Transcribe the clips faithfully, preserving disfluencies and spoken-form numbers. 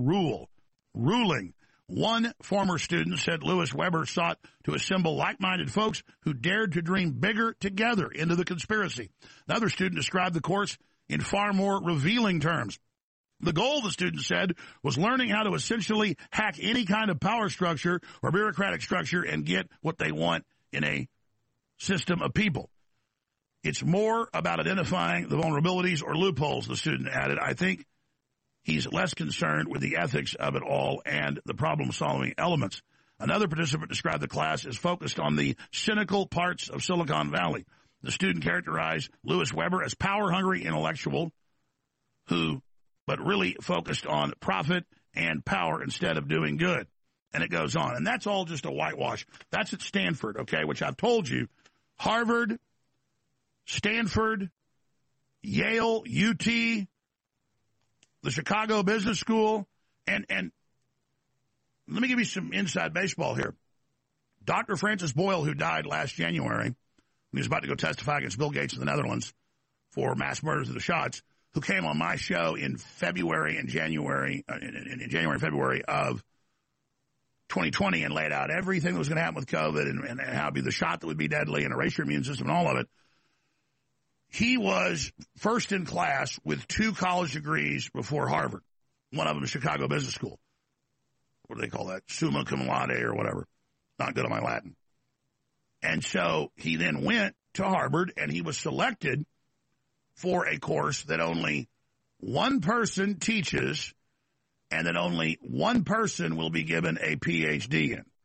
rule. Ruling. One former student said Lewis Weber sought to assemble like-minded folks who dared to dream bigger together into the conspiracy. Another student described the course in far more revealing terms. The goal, the student said, was learning how to essentially hack any kind of power structure or bureaucratic structure and get what they want in a system of people. It's more about identifying the vulnerabilities or loopholes, the student added. I think he's less concerned with the ethics of it all and the problem-solving elements. Another participant described the class as focused on the cynical parts of Silicon Valley. The student characterized Lewis Weber as power-hungry intellectual who, but really focused on profit and power instead of doing good. And it goes on. And that's all just a whitewash. That's at Stanford, okay, which I've told you. Harvard, Stanford, Yale, U T, the Chicago Business School, and, and let me give you some inside baseball here. Doctor Francis Boyle, who died last January, when he was about to go testify against Bill Gates in the Netherlands for mass murders of the shots, who came on my show in February and January, uh, in, in, in January and February of twenty twenty and laid out everything that was going to happen with COVID and, and, and how it'd be the shot that would be deadly and erase your immune system and all of it. He was first in class with two college degrees before Harvard. One of them is Chicago Business School. What do they call that? Summa cum laude or whatever. Not good on my Latin. And so he then went to Harvard and he was selected for a course that only one person teaches and that only one person will be given a P H D in.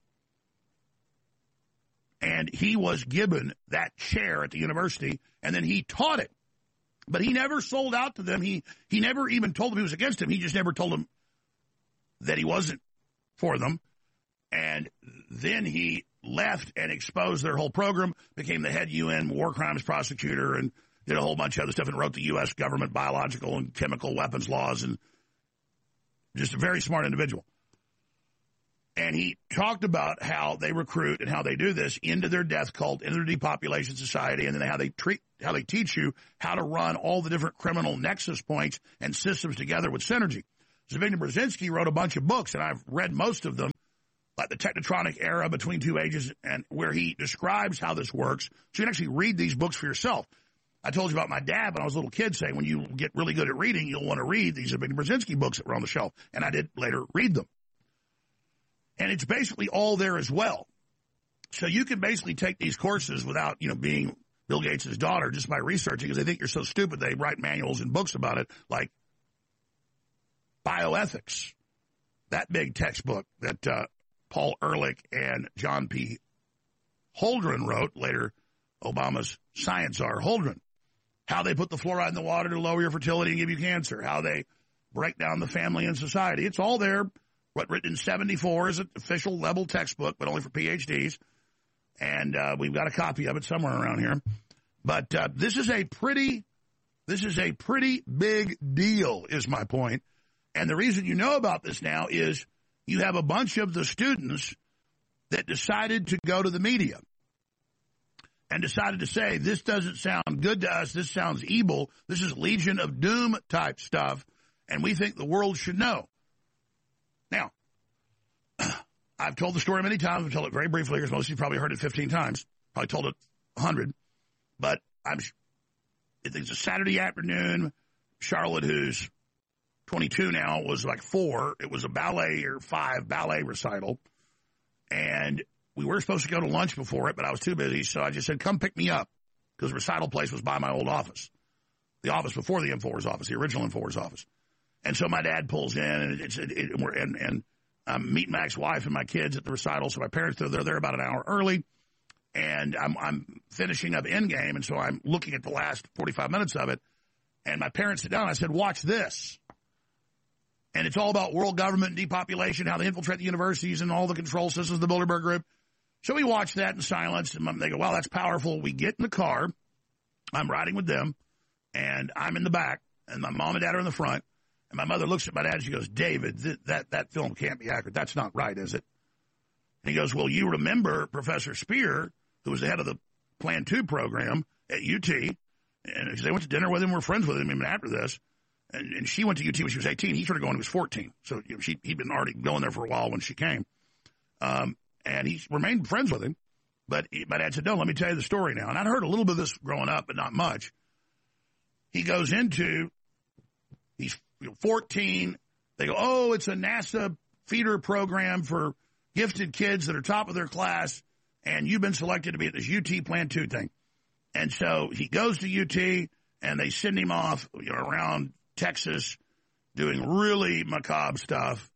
And he was given that chair at the university, and then he taught it. But he never sold out to them. He he never even told them he was against him. He just never told them that he wasn't for them. And then he left and exposed their whole program, became the head U N war crimes prosecutor, and did a whole bunch of other stuff, and wrote the U S government biological and chemical weapons laws, and just a very smart individual. And he talked about how they recruit and how they do this into their death cult, into their depopulation society, and then how they treat, how they teach you how to run all the different criminal nexus points and systems together with synergy. Zbigniew Brzezinski wrote a bunch of books, and I've read most of them, like the Technotronic Era Between Two Ages, and where he describes how this works. So you can actually read these books for yourself. I told you about my dad when I was a little kid saying when you get really good at reading, you'll want to read these Zbigniew Brzezinski books that were on the shelf. And I did later read them. And it's basically all there as well. So you can basically take these courses without, you know, being Bill Gates' daughter just by researching, because they think you're so stupid they write manuals and books about it, like Bioethics, that big textbook that uh, Paul Ehrlich and John P. Holdren wrote, later Obama's science czar Holdren. How they put the fluoride in the water to lower your fertility and give you cancer. How they break down the family and society. It's all there. What written in seventy-four is an official level textbook, but only for P H Ds. And uh, we've got a copy of it somewhere around here. But uh, this is a pretty, this is a pretty big deal, is my point. And the reason you know about this now is you have a bunch of the students that decided to go to the media and decided to say, this doesn't sound good to us, this sounds evil, this is Legion of Doom type stuff, and we think the world should know. Now, I've told the story many times, I've told it very briefly, because most of you probably heard it fifteen times, probably told it a hundred, but I'm, it's a Saturday afternoon, Charlotte, who's twenty-two now, was like four, it was a ballet or five ballet recital, and we were supposed to go to lunch before it, but I was too busy, so I just said, come pick me up, because the recital place was by my old office. The office before the InfoWars office, the original InfoWars office. And so my dad pulls in, and it's it, it, we're, and, and I'm meeting my ex-wife and my kids at the recital, so my parents, they're, they're there about an hour early, and I'm, I'm finishing up Endgame, and so I'm looking at the last forty-five minutes of it, and my parents sit down, and I said, watch this. And it's all about world government and depopulation, how they infiltrate the universities and all the control systems of the Bilderberg Group. So we watch that in silence, and they go, wow, that's powerful. We get in the car. I'm riding with them, and I'm in the back, and my mom and dad are in the front, and my mother looks at my dad, and she goes, David, th- that, that film can't be accurate. That's not right, is it? And he goes, well, you remember Professor Speer, who was the head of the Plan two program at U T, and they went to dinner with him, we're friends with him even after this, and, and she went to U T when she was eighteen. He started going when he was fourteen. So you know, she, he'd been already going there for a while when she came. Um, and he remained friends with him. But he, my dad said, no, let me tell you the story now. And I'd heard a little bit of this growing up, but not much. He goes into, he's fourteen. They go, oh, it's a NASA feeder program for gifted kids that are top of their class, and you've been selected to be at this U T Plan two thing. And so he goes to U T, and they send him off, you know, around Texas doing really macabre stuff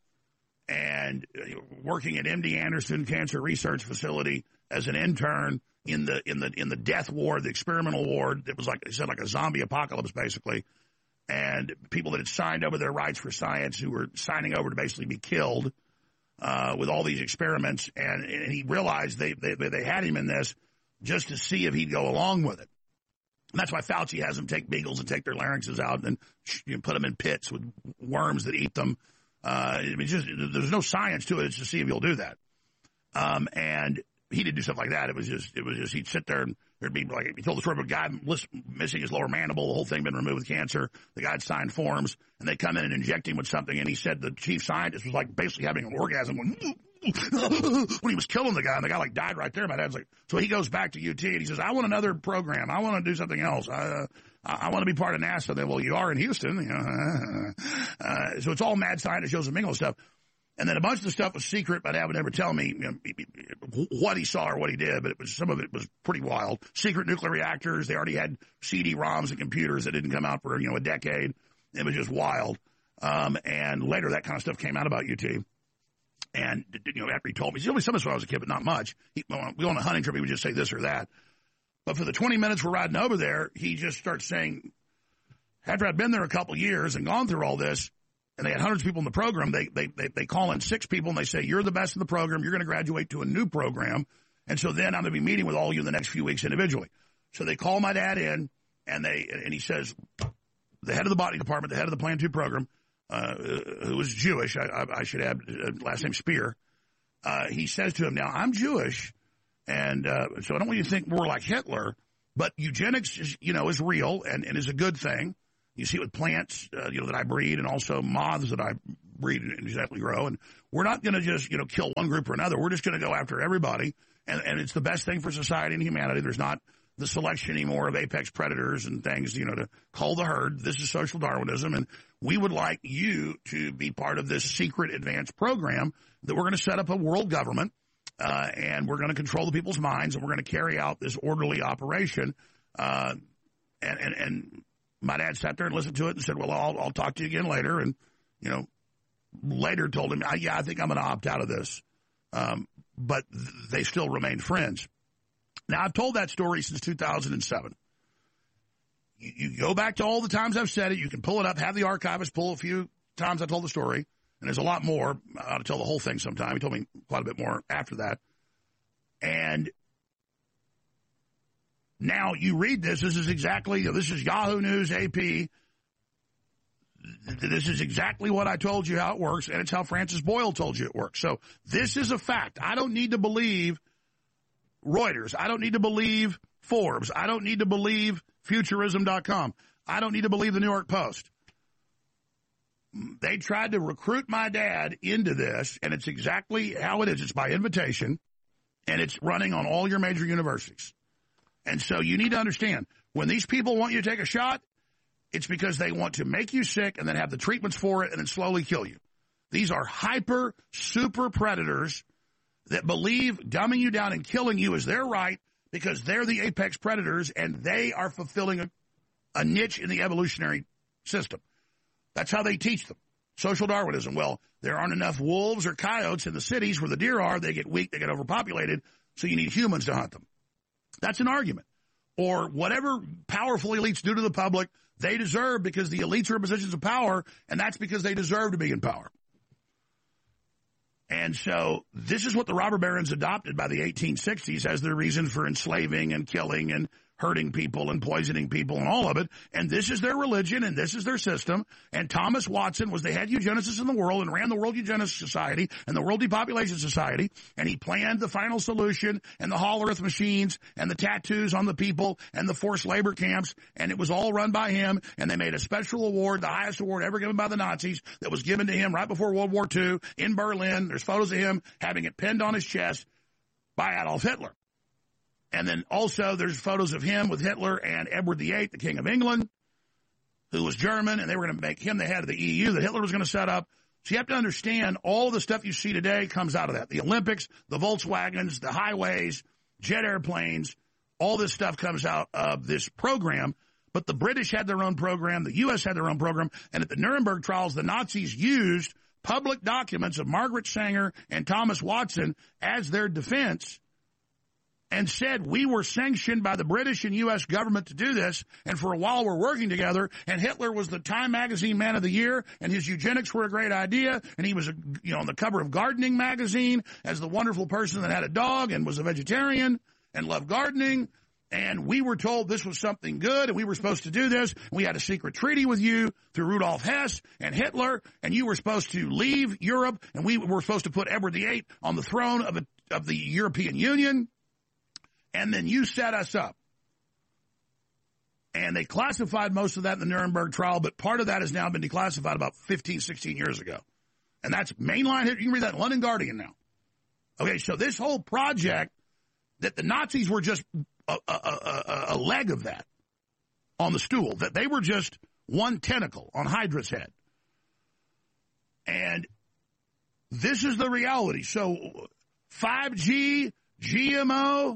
and working at M D Anderson Cancer Research Facility as an intern in the in the in the death ward, the experimental ward. It was like they said, like a zombie apocalypse, basically. And people that had signed over their rights for science who were signing over to basically be killed uh, with all these experiments. And, and he realized they, they they had him in this just to see if he'd go along with it. And that's why Fauci has them take beagles and take their larynxes out and you know, put them in pits with worms that eat them. Uh, I mean, just there's no science to it. It's to see if he'll do that. Um, and he didn't do stuff like that. It was just, it was just, he'd sit there and there'd be like, he told the story of a guy missing his lower mandible, the whole thing been removed with cancer. The guy had signed forms and they come in and inject him with something. And he said the chief scientist was like basically having an orgasm when, when he was killing the guy, and the guy like died right there. My dad's like, so he goes back to U T and he says, I want another program. I want to do something else. I, I, I want to be part of NASA. Then, well, you are in Houston. uh, so it's all mad scientist, Joseph Mengele stuff. And then a bunch of the stuff was secret. My dad would never tell me you know, what he saw or what he did, but it was some of it was pretty wild. Secret nuclear reactors. They already had C D ROMs and computers that didn't come out for you know a decade. It was just wild. Um, and later, that kind of stuff came out about U T. And you know, after he told me, he told me some of this when I was a kid, but not much. He, when we go on a hunting trip, he would just say this or that. But for the twenty minutes we're riding over there, he just starts saying, after I'd been there a couple of years and gone through all this, and they had hundreds of people in the program, they, they, they, they call in six people and they say, you're the best in the program. You're going to graduate to a new program. And so then I'm going to be meeting with all of you in the next few weeks individually. So they call my dad in and they, and he says, the head of the botany department, the head of the Plan two program, uh, who was Jewish, I, I, I should add, uh, last name Spear. Uh, he says to him, now I'm Jewish. And, uh, so I don't want you to think we're like Hitler, but eugenics is, you know, is real and, and is a good thing. You see it with plants, uh, you know, that I breed and also moths that I breed and genetically grow. And we're not going to just, you know, kill one group or another. We're just going to go after everybody. And, and it's the best thing for society and humanity. There's not the selection anymore of apex predators and things, you know, to cull the herd. This is social Darwinism. And we would like you to be part of this secret advanced program that we're going to set up a world government. Uh, and we're going to control the people's minds and we're going to carry out this orderly operation. Uh, and, and, and, my dad sat there and listened to it and said, well, I'll, I'll talk to you again later. And, you know, later told him, yeah, I think I'm going to opt out of this. Um, but th- they still remained friends. Now, I've told that story since two thousand seven. You, you go back to all the times I've said it. You can pull it up, have the archivist pull a few times I told the story. And there's a lot more. I ought to tell the whole thing sometime. He told me quite a bit more after that. And now you read this, this is exactly, this is Yahoo News, A P. This is exactly what I told you how it works, and it's how Francis Boyle told you it works. So this is a fact. I don't need to believe Reuters. I don't need to believe Forbes. I don't need to believe Futurism dot com. I don't need to believe the New York Post. They tried to recruit my dad into this, and it's exactly how it is. It's by invitation, and it's running on all your major universities. And so you need to understand, when these people want you to take a shot, it's because they want to make you sick and then have the treatments for it and then slowly kill you. These are hyper, super predators that believe dumbing you down and killing you is their right because they're the apex predators and they are fulfilling a, a niche in the evolutionary system. That's how they teach them. Social Darwinism. Well, there aren't enough wolves or coyotes in the cities where the deer are. They get weak, they get overpopulated, so you need humans to hunt them. That's an argument. Or whatever powerful elites do to the public, they deserve because the elites are in positions of power, and that's because they deserve to be in power. And so this is what the robber barons adopted by the eighteen sixties as their reason for enslaving and killing and hurting people and poisoning people and all of it. And this is their religion and this is their system. And Thomas Watson was the head eugenicist in the world and ran the World Eugenics Society and the World Depopulation Society. And he planned the final solution and the Hall Earth machines and the tattoos on the people and the forced labor camps. And it was all run by him. And they made a special award, the highest award ever given by the Nazis, that was given to him right before World War Two in Berlin. There's photos of him having it pinned on his chest by Adolf Hitler. And then also there's photos of him with Hitler and Edward the Eighth, the King of England, who was German, and they were going to make him the head of the E U that Hitler was going to set up. So you have to understand all the stuff you see today comes out of that. The Olympics, the Volkswagens, the highways, jet airplanes, all this stuff comes out of this program. But the British had their own program, the U S had their own program, and at the Nuremberg trials, the Nazis used public documents of Margaret Sanger and Thomas Watson as their defense and said, we were sanctioned by the British and U S government to do this, and for a while we're working together, and Hitler was the Time Magazine Man of the Year, and his eugenics were a great idea, and he was, a, you know, on the cover of Gardening Magazine as the wonderful person that had a dog and was a vegetarian and loved gardening, and we were told this was something good, and we were supposed to do this. We had a secret treaty with you through Rudolf Hess and Hitler, and you were supposed to leave Europe, and we were supposed to put Edward the Eighth on the throne of, a, of the European Union. And then you set us up. And they classified most of that in the Nuremberg trial, but part of that has now been declassified about fifteen, sixteen years ago. And that's mainline. You can read that in London Guardian now. Okay, so this whole project that the Nazis were just a, a, a, a leg of that on the stool, that they were just one tentacle on Hydra's head. And this is the reality. So five G, G M O,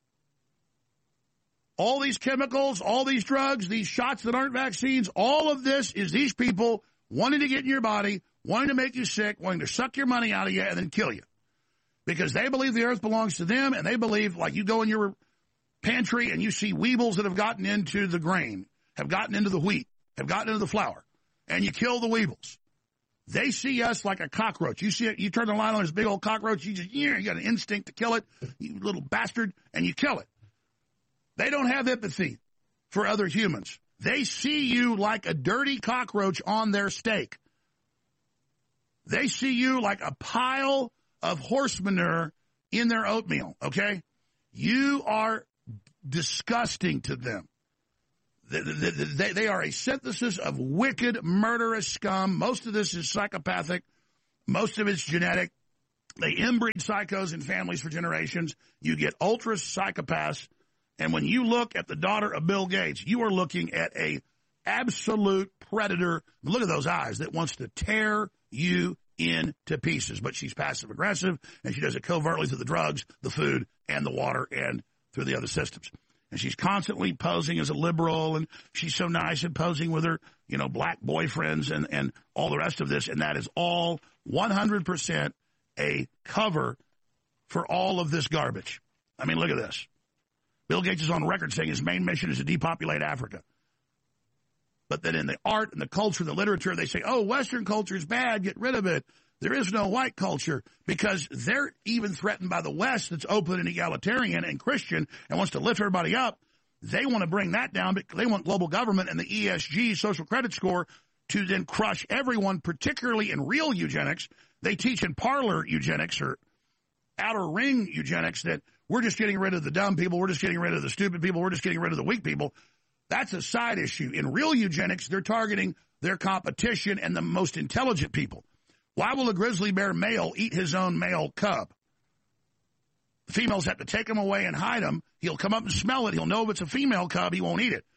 all these chemicals, all these drugs, these shots that aren't vaccines, all of this is these people wanting to get in your body, wanting to make you sick, wanting to suck your money out of you and then kill you. Because they believe the earth belongs to them, and they believe, like you go in your pantry and you see weevils that have gotten into the grain, have gotten into the wheat, have gotten into the flour, and you kill the weevils. They see us like a cockroach. You see it, you turn the light on this big old cockroach, you just, you got an instinct to kill it, you little bastard, and you kill it. They don't have empathy for other humans. They see you like a dirty cockroach on their steak. They see you like a pile of horse manure in their oatmeal, okay? You are disgusting to them. They, they are a synthesis of wicked, murderous scum. Most of this is psychopathic. Most of it's genetic. They inbreed psychos in families for generations. You get ultra psychopaths. And when you look at the daughter of Bill Gates, you are looking at a absolute predator. Look at those eyes that wants to tear you into pieces. But she's passive aggressive, and she does it covertly through the drugs, the food, and the water, and through the other systems. And she's constantly posing as a liberal, and she's so nice and posing with her, you know, black boyfriends and, and all the rest of this. And that is all one hundred percent a cover for all of this garbage. I mean, look at this. Bill Gates is on record saying his main mission is to depopulate Africa. But then in the art and the culture, the literature, they say, oh, Western culture is bad, get rid of it. There is no white culture, because they're even threatened by the West that's open and egalitarian and Christian and wants to lift everybody up. They want to bring that down, but they want global government and the E S G, social credit score, to then crush everyone, particularly in real eugenics. They teach in parlor eugenics or outer ring eugenics that we're just getting rid of the dumb people, we're just getting rid of the stupid people, we're just getting rid of the weak people. That's a side issue. In real eugenics, they're targeting their competition and the most intelligent people. Why will a grizzly bear male eat his own male cub? The females have to take him away and hide him. He'll come up and smell it. He'll know if it's a female cub, he won't eat it.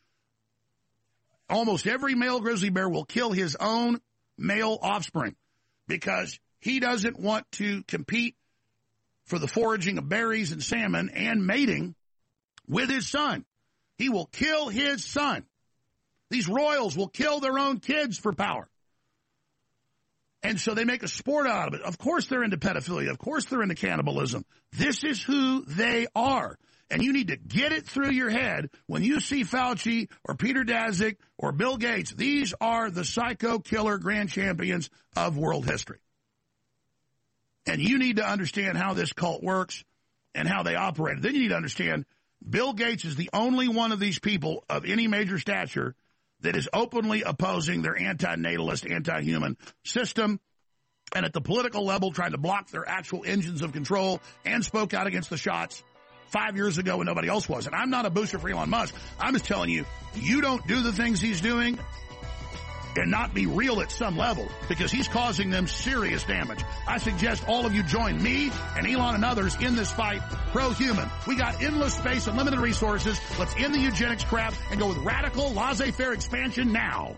Almost every male grizzly bear will kill his own male offspring because he doesn't want to compete for the foraging of berries and salmon and mating with his son. He will kill his son. These royals will kill their own kids for power. And so they make a sport out of it. Of course they're into pedophilia. Of course they're into cannibalism. This is who they are. And you need to get it through your head when you see Fauci or Peter Daszak or Bill Gates. These are the psycho killer grand champions of world history. And you need to understand how this cult works and how they operate. Then you need to understand Bill Gates is the only one of these people of any major stature that is openly opposing their anti-natalist, anti-human system, and at the political level trying to block their actual engines of control, and spoke out against the shots five years ago when nobody else was. And I'm not a booster for Elon Musk. I'm just telling you, you don't do the things he's doing and not be real at some level, because he's causing them serious damage. I suggest all of you join me and Elon and others in this fight, pro-human. We got endless space and limited resources. Let's end the eugenics crap and go with radical, laissez-faire expansion now.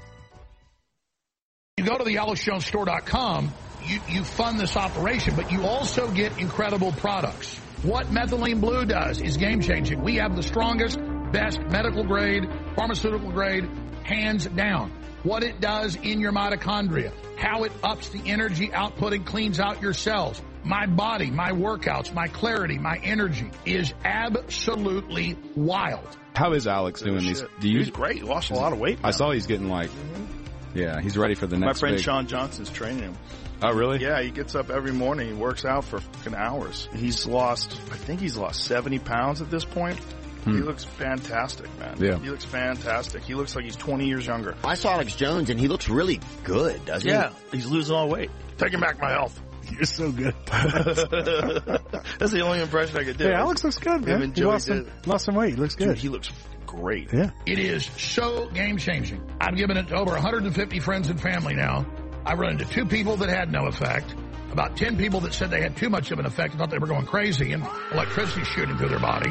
You go to the yellowstone store dot com, you, you fund this operation, but you also get incredible products. What Methylene Blue does is game-changing. We have the strongest, best medical-grade, pharmaceutical-grade, hands down. What it does in your mitochondria, how it ups the energy output and cleans out your cells. My body, my workouts, my clarity, my energy is absolutely wild. How is Alex doing these? Do you, he's great. He lost a lot of weight now. I saw he's getting like, mm-hmm. yeah, he's ready for the next My friend big. Sean Johnson's training him. Oh, really? Yeah, he gets up every morning. He works out for fucking hours. He's lost, I think he's lost seventy pounds at this point. Hmm. He looks fantastic, man. Yeah. He looks fantastic. He looks like he's twenty years younger. I saw Alex Jones, and he looks really good, doesn't yeah, he? Yeah, he's losing all weight. Taking back my health. You're so good. That's the only impression I could do. Hey, Alex looks good, man. He lost some, lost some weight. He looks good. Dude, he looks great. Yeah. It is so game-changing. I've given it to over one hundred fifty friends and family now. I run into two people that had no effect, about ten people that said they had too much of an effect and thought they were going crazy, and electricity shooting through their body.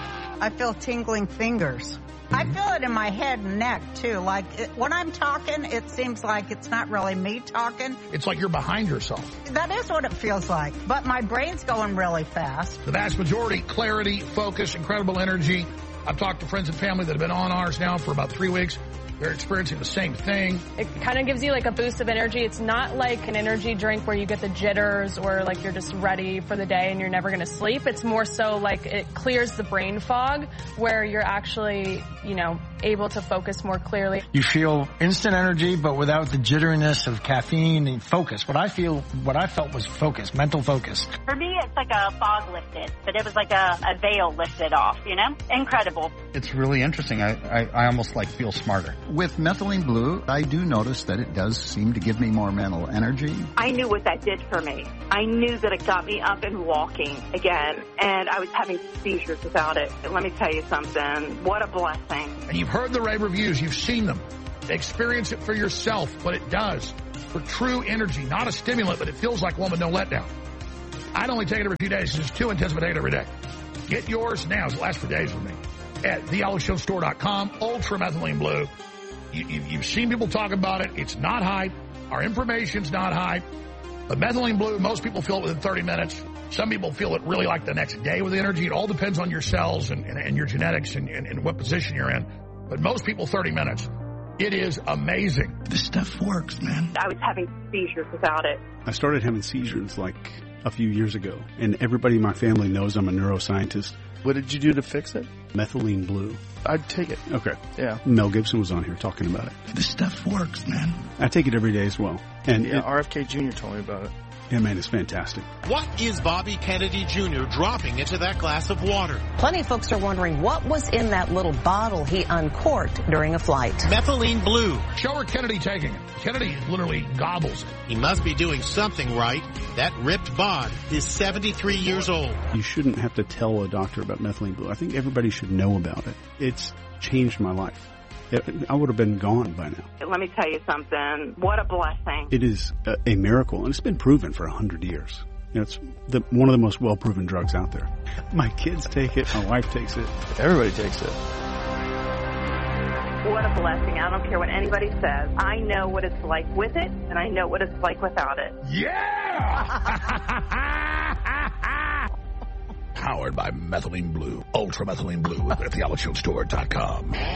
I feel tingling fingers. I feel it in my head and neck, too. Like, it, when I'm talking, it seems like it's not really me talking. It's like you're behind yourself. That is what it feels like. But my brain's going really fast. The vast majority, clarity, focus, incredible energy. I've talked to friends and family that have been on ours now for about three weeks. They're experiencing the same thing. It kind of gives you like a boost of energy. It's not like an energy drink where you get the jitters or like you're just ready for the day and you're never going to sleep. It's more so like it clears the brain fog where you're actually, you know, able to focus more clearly. You feel instant energy, but without the jitteriness of caffeine and focus. What I feel, what I felt was focus, mental focus. For me, it's like a fog lifted, but it was like a, a veil lifted off, you know? Incredible. It's really interesting. I, I, I almost like feel smarter. With Methylene Blue, I do notice that it does seem to give me more mental energy. I knew what that did for me. I knew that it got me up and walking again, and I was having seizures without it. And let me tell you something. What a blessing. And you've heard the rave reviews. You've seen them. Experience it for yourself, what it does for true energy. Not a stimulant, but it feels like one with no letdown. I'd only take it every few days. It's too intense, but I take it every day. Get yours now. It lasts for days with me. At the yellowstone store dot com, Ultra Methylene Blue. You, you, you've seen people talk about it. It's not hype. Our information's not hype. But Methylene Blue, most people feel it within thirty minutes. Some people feel it really like the next day with energy. It all depends on your cells and, and, and your genetics and, and, and what position you're in. But most people, thirty minutes. It is amazing. This stuff works, man. I was having seizures without it. I started having seizures like a few years ago, and everybody in my family knows I'm a neuroscientist. What did you do to fix it? Methylene Blue. I'd take it. Okay. Yeah. Mel Gibson was on here talking about it. This stuff works, man. I take it every day as well. And yeah, it, R F K Junior told me about it. Yeah, man, it's fantastic. What is Bobby Kennedy Junior dropping into that glass of water? Plenty of folks are wondering what was in that little bottle he uncorked during a flight. Methylene Blue. Show her Kennedy taking it. Kennedy literally gobbles it. He must be doing something right. That ripped bod is seventy-three years old. You shouldn't have to tell a doctor about Methylene Blue. I think everybody should know about it. It's changed my life. It, I would have been gone by now. Let me tell you something. What a blessing. It is a, a miracle, and it's been proven for a hundred years. You know, it's the, one of the most well-proven drugs out there. My kids take it. My wife takes it. Everybody takes it. What a blessing. I don't care what anybody says. I know what it's like with it, and I know what it's like without it. Yeah! Powered by Methylene Blue. Ultra Methylene Blue at the yellowstone store dot com.